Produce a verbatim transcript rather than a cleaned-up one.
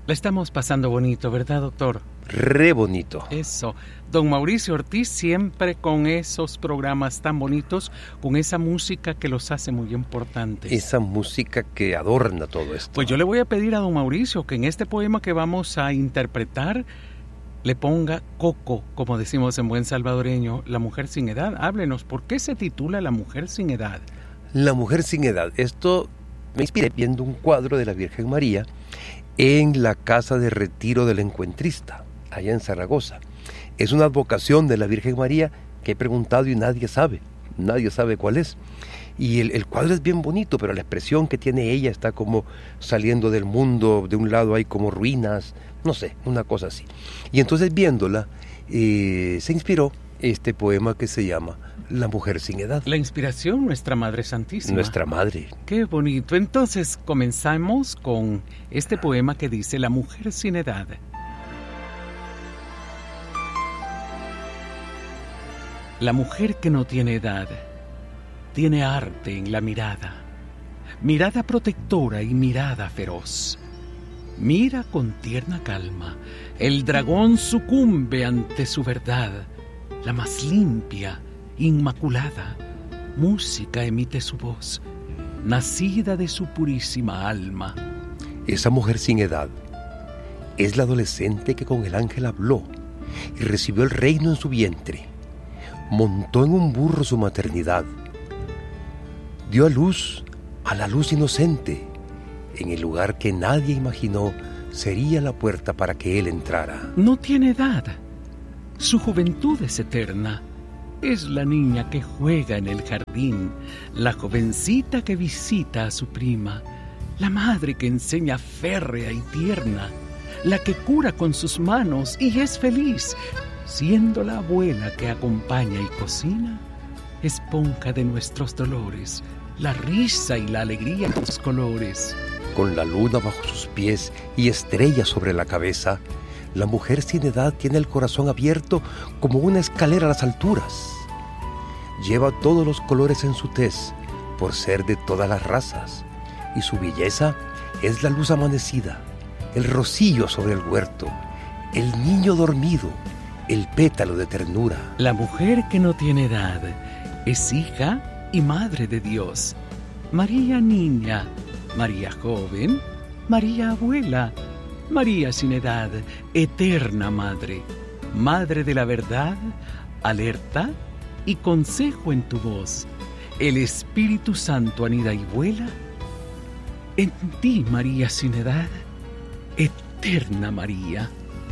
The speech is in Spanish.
La estamos pasando bonito, ¿verdad, doctor? Re bonito. Eso. Don Mauricio Ortiz siempre con esos programas tan bonitos, con esa música que los hace muy importantes. Esa música que adorna todo esto. Pues yo le voy a pedir a don Mauricio que en este poema que vamos a interpretar le ponga coco, como decimos en buen salvadoreño, La mujer sin edad. Háblenos, ¿por qué se titula La mujer sin edad? La mujer sin edad. Esto me inspiré viendo un cuadro de la Virgen María en la casa de retiro del encuentrista, allá en Zaragoza. Es una advocación de la Virgen María que he preguntado y nadie sabe, nadie sabe cuál es. Y el, el cuadro es bien bonito, pero la expresión que tiene ella está como saliendo del mundo, de un lado hay como ruinas, no sé, una cosa así. Y entonces viéndola, eh, se inspiró este poema que se llama La mujer sin edad. La inspiración, nuestra Madre Santísima. Nuestra Madre. Qué bonito. Entonces comenzamos con este poema que dice La mujer sin edad. La mujer que no tiene edad tiene arte en la mirada, mirada protectora y mirada feroz. Mira con tierna calma, el dragón sucumbe ante su verdad, la más limpia, inmaculada, música emite su voz, nacida de su purísima alma. Esa mujer sin edad es la adolescente que con el ángel habló y recibió el reino en su vientre. Montó en un burro su maternidad. Dio a luz a la luz inocente en el lugar que nadie imaginó sería la puerta para que él entrara. No tiene edad. Su juventud es eterna. Es la niña que juega en el jardín, la jovencita que visita a su prima, la madre que enseña férrea y tierna, la que cura con sus manos y es feliz, siendo la abuela que acompaña y cocina, esponja de nuestros dolores, la risa y la alegría de los colores. Con la luna bajo sus pies y estrellas sobre la cabeza, la mujer sin edad tiene el corazón abierto como una escalera a las alturas. Lleva todos los colores en su tez, por ser de todas las razas, y su belleza es la luz amanecida, el rocío sobre el huerto, el niño dormido, el pétalo de ternura. La mujer que no tiene edad es hija y madre de Dios. María niña, María joven, María abuela, María sin edad, eterna madre, madre de la verdad, alerta y consejo en tu voz. El Espíritu Santo anida y vuela en ti, María sin edad, eterna María.